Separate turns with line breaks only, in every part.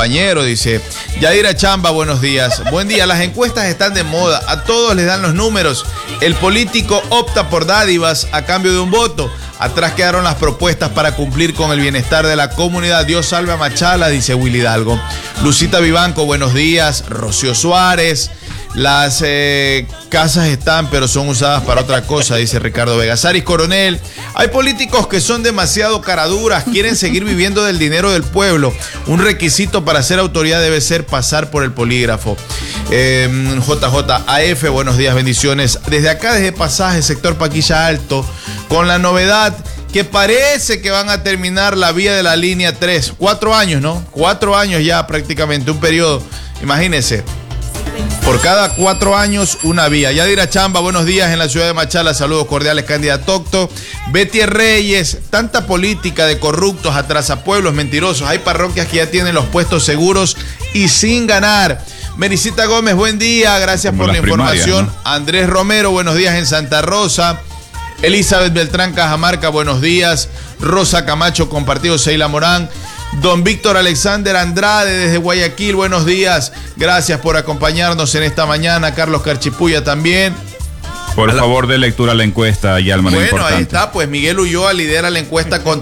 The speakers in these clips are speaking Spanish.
compañero, dice Yadira Chamba, buenos días. Buen día, las encuestas están de moda, a todos les dan los números. El político opta por dádivas a cambio de un voto. Atrás quedaron las propuestas para cumplir con el bienestar de la comunidad. Dios salve a Machala, dice Willy Hidalgo. Lucita Vivanco, buenos días. Rocío Suárez. Las casas están, pero son usadas para otra cosa, dice Ricardo Vega. Saris Coronel, hay políticos que son demasiado caraduras, quieren seguir viviendo del dinero del pueblo. Un requisito para ser autoridad debe ser pasar por el polígrafo. JJAF, buenos días, bendiciones. Desde acá, desde Pasaje, sector Paquilla Alto, con la novedad que parece que van a terminar la vía de la línea 3. 4 años, ¿no? 4 años ya prácticamente, un periodo. Imagínense. Por cada 4 años, una vía. Yadira Chamba, buenos días en la ciudad de Machala. Saludos cordiales, candidatocto. Betty Reyes, tanta política de corruptos, atrasapueblos, mentirosos. Hay parroquias que ya tienen los puestos seguros y sin ganar. Merisita Gómez, buen día. Gracias por la información. ¿No? Andrés Romero, buenos días en Santa Rosa. Elizabeth Beltrán Cajamarca, buenos días. Rosa Camacho, compartido Seila Morán. Don Víctor Alexander Andrade desde Guayaquil, buenos días. Gracias por acompañarnos en esta mañana. Carlos Carchipuya también.
Por favor, de lectura a la encuesta, Yalman.
Bueno,
importante.
Ahí está, pues Miguel Ulloa lidera la encuesta con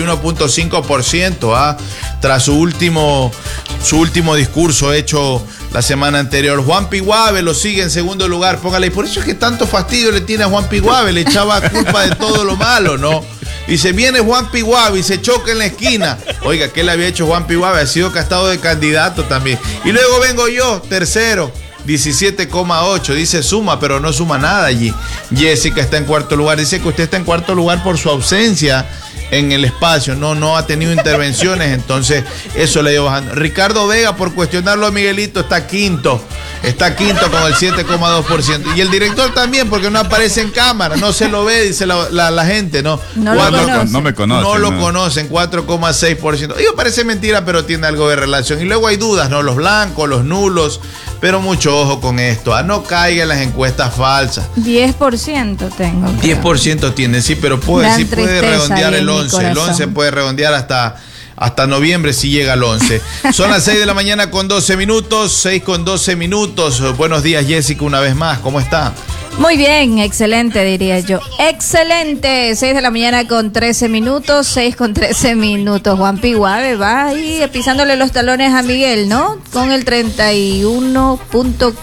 31.5%, tras su último discurso hecho la semana anterior. Juan Piguave lo sigue en segundo lugar, póngale. Y por eso es que tanto fastidio le tiene a Juan Piguave, le echaba culpa de todo lo malo, ¿no? Dice, viene Juan Piguave y se choca en la esquina. Oiga, ¿qué le había hecho Juan Piguave? Ha sido castado de candidato también. Y luego vengo yo, tercero, 17,8. Dice suma, pero no suma nada allí. Jessica está en cuarto lugar. Dice que usted está en cuarto lugar por su ausencia en el espacio. No ha tenido intervenciones, entonces eso le dio bajando. Ricardo Vega, por cuestionarlo a Miguelito, está quinto. Está quinto con el 7,2%. Y el director también, porque no aparece en cámara, no se lo ve, dice la gente, ¿no?
No me conocen.
No lo conocen, 4,6%. Digo, parece mentira, pero tiene algo de relación. Y luego hay dudas, ¿no? Los blancos, los nulos, pero mucho ojo con esto. No caiga en las encuestas falsas.
10% tengo.
10% tiene, sí, pero puede redondear el 11. El 11 puede redondear hasta noviembre si llega al 11. Son las 6 de la mañana con 12 minutos, 6 con 12 minutos. Buenos días, Jessica, una vez más. ¿Cómo está?
Muy bien, excelente, diría yo. Excelente. 6 de la mañana con 13 minutos, 6 con 13 minutos. Juan Piguave va ahí pisándole los talones a Miguel, ¿no? Con el 31.5%.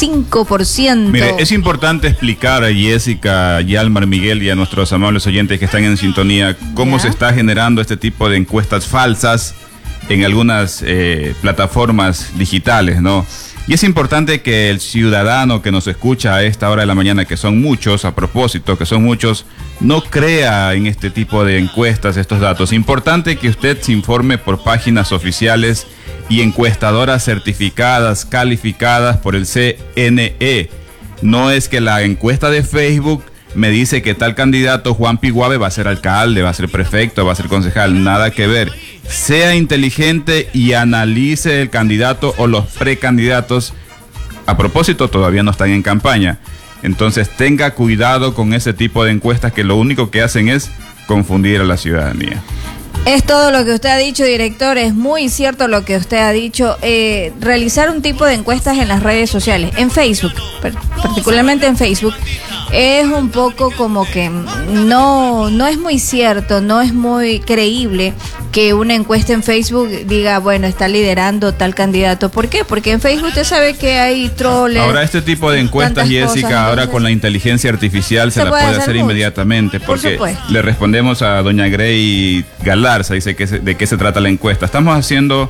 Mire, es importante explicar a Jessica, Yalmar, Miguel y a nuestros amables oyentes que están en sintonía cómo se está generando este tipo de encuestas falsas en algunas plataformas digitales, ¿no? Y es importante que el ciudadano que nos escucha a esta hora de la mañana, que son muchos, a propósito, que son muchos, no crea en este tipo de encuestas, estos datos. Importante que usted se informe por páginas oficiales y encuestadoras certificadas, calificadas por el CNE. No es que la encuesta de Facebook me dice que tal candidato, Juan Piguave, va a ser alcalde, va a ser prefecto, va a ser concejal. Nada que ver. Sea inteligente y analice el candidato o los precandidatos. A propósito, todavía no están en campaña. Entonces tenga cuidado con ese tipo de encuestas que lo único que hacen es confundir a la ciudadanía.
Es todo lo que usted ha dicho, director, es muy cierto lo que usted ha dicho. Realizar un tipo de encuestas en las redes sociales, en Facebook, particularmente en Facebook, es un poco como que no es muy cierto, no es muy creíble que una encuesta en Facebook diga, bueno, está liderando tal candidato. ¿Por qué? Porque en Facebook usted sabe que hay troles.
Ahora este tipo de encuestas, Jessica, cosas, ahora con la inteligencia artificial se la puede hacer inmediatamente, porque le respondemos a doña Grey Galarza, dice de qué se trata la encuesta. Estamos haciendo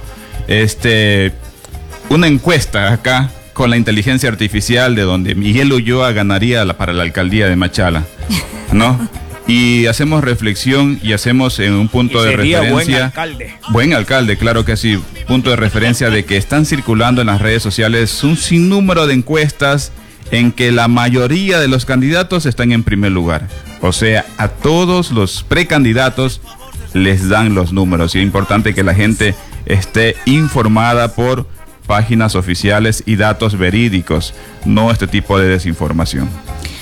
una encuesta acá con la inteligencia artificial de donde Miguel Ulloa ganaría para la alcaldía de Machala, ¿no? Y hacemos reflexión y hacemos en un punto de referencia. Buen alcalde, claro que sí. Punto de referencia de que están circulando en las redes sociales un sinnúmero de encuestas en que la mayoría de los candidatos están en primer lugar. O sea, a todos los precandidatos les dan los números. Y es importante que la gente esté informada por páginas oficiales y datos verídicos, no este tipo de desinformación.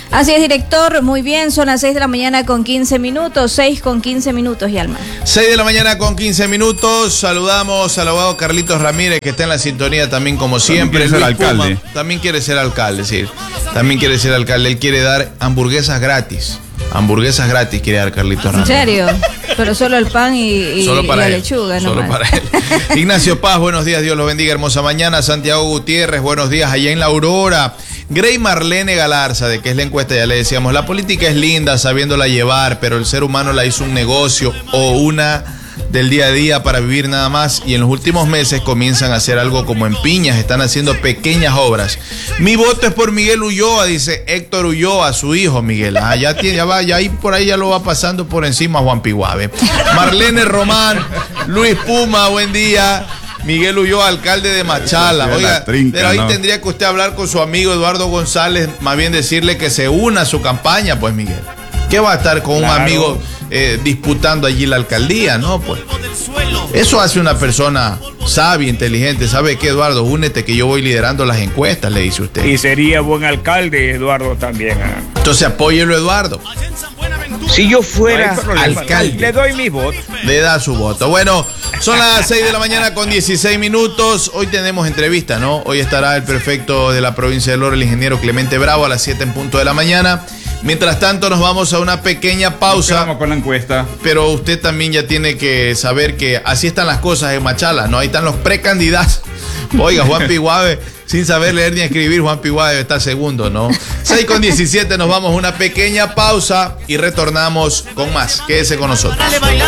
Así es, director, muy bien, son las 6 de la mañana con 15 minutos, 6 con 15 minutos, Yalma.
6 de la mañana con 15 minutos, saludamos al abogado Carlitos Ramírez, que está en la sintonía también como siempre.
También quiere ser alcalde.
También quiere ser alcalde, sí. También quiere ser alcalde, él quiere dar hamburguesas gratis. Hamburguesas gratis quiere dar Carlitos Ramírez.
¿En serio? Pero solo el pan y la
él,
lechuga, ¿no?
Solo para él. Ignacio Paz, buenos días, Dios los bendiga, hermosa mañana. Santiago Gutiérrez, buenos días, allá en La Aurora. Grey Marlene Galarza, de que es la encuesta, ya le decíamos, la política es linda sabiéndola llevar, pero el ser humano la hizo un negocio o una del día a día para vivir nada más, y en los últimos meses comienzan a hacer algo como en Piñas, están haciendo pequeñas obras. Mi voto es por Miguel Ulloa, dice Héctor Ulloa, su hijo Miguel. Ya ahí por ahí ya lo va pasando por encima Juan Piguave. Marlene Román, Luis Puma, buen día. Miguel Ulloa, alcalde de Machala. Oiga, pero ahí tendría que usted hablar con su amigo Eduardo González, más bien decirle que se una a su campaña, pues Miguel. ¿Qué va a estar con un amigo disputando allí la alcaldía? No, pues. Eso hace una persona sabia, inteligente. ¿Sabe qué, Eduardo? Únete que yo voy liderando las encuestas, le dice usted.
Y sería buen alcalde, Eduardo, también.
Entonces apóyelo, Eduardo.
Si yo fuera
alcalde,
le doy mi voto.
Le da su voto. Bueno, son las 6 de la mañana con 16 minutos. Hoy tenemos entrevista, ¿no? Hoy estará el prefecto de la provincia de Loro, el ingeniero Clemente Bravo, a las 7 en punto de la mañana. Mientras tanto, nos vamos a una pequeña pausa.
Vamos con la encuesta.
Pero usted también ya tiene que saber que así están las cosas en Machala, ¿no? Ahí están los precandidatos. Oiga, Juan Piguave, sin saber leer ni escribir, Juan Piguave está segundo, ¿no? 6 con 17, nos vamos a una pequeña pausa y retornamos con más. Quédese con nosotros.